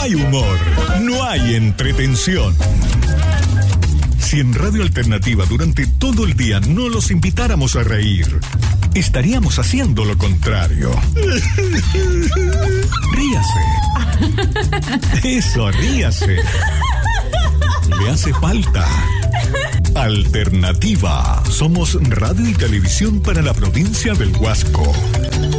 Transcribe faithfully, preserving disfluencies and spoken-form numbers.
hay humor, no hay entretención. Si en Radio Alternativa durante todo el día no los invitáramos a reír, estaríamos haciendo lo contrario. Ríase. Eso, ríase. Le hace falta. Alternativa. Somos radio y televisión para la provincia del Huasco.